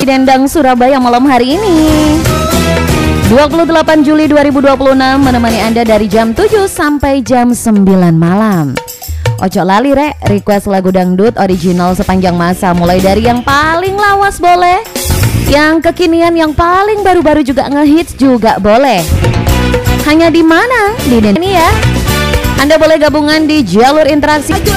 Dendang Surabaya malam hari ini 28 Juli 2026 menemani Anda dari jam 7 sampai jam 9 malam. Ojo lali rek, request lagu dangdut original sepanjang masa, mulai dari yang paling lawas boleh, yang kekinian, yang paling baru-baru juga ngehits juga boleh. Hanya di mana? Di ini ya. Anda boleh gabungan di jalur interaksi